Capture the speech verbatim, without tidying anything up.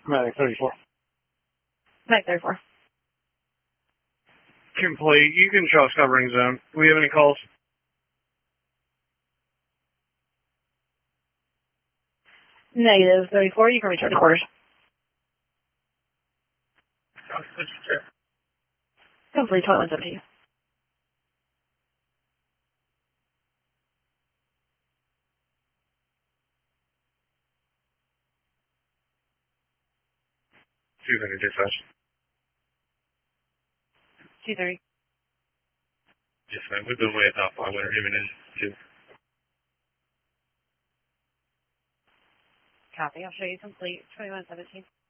Medic thirty-four. Medic thirty-four. Complete. You can show us covering zone. Do we have any calls? Negative thirty-four. You can return to quarters. Complete. twenty-one seventeen. two hundred dispatch. two thirty. Yes, ma'am. We've been way at top five. Winter Haven is two. Copy. I'll show you complete. twenty-one seventeen.